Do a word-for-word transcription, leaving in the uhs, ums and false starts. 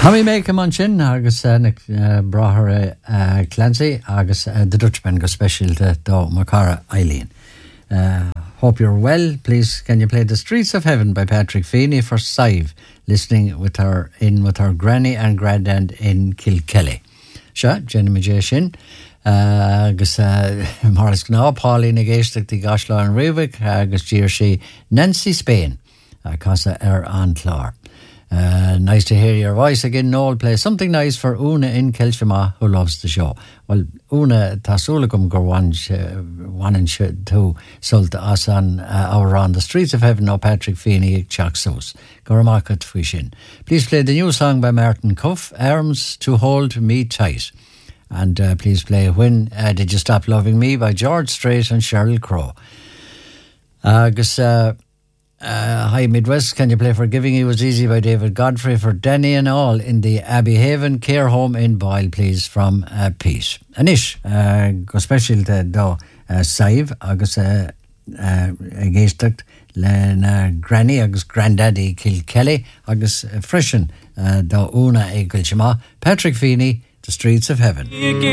Hamí méid am an sin agus uh, uh, brathair uh, Clancy agus uh, the Dutchman go specialte do Macara Eileen. Uh, hope you're well. Please, can you play The Streets of Heaven by Patrick Feeney for Sive, listening with her in with her granny and granddad in Kilkelly. Sure, Jenny Majay sin. Agus Marlis Gná, Pauline agéisteach the Gashla and Rivik, agus dír she Nancy Spain, uh, Casa er an Clár. Uh, nice to hear your voice again, Noel. Play something nice for Una in Kelshima, who loves the show. Well, Una Tasulagum Gorwan one and two sold us on uh, our on the Streets of Heaven, no Patrick Feeney, Chaksos. Goramakat Fishin. Please play the new song by Martin Cuff, Arms to Hold Me Tight. And uh, please play When uh, Did You Stop Loving Me by George Strait and Sheryl Crow. Agus uh, Uh, hi Midwest, can you play Forgiving You Was Easy by David Godfrey for Danny and all in the Abbey Haven Care Home in Boyle, please, from uh, Pete. Anish, uh, go special to do uh, Sive, agus uh, uh, géisteacht len uh, Granny agus Granddaddy Kilkelly, agus uh, freshen uh, do Una e Gulchima, Patrick Feeney, The Streets of Heaven.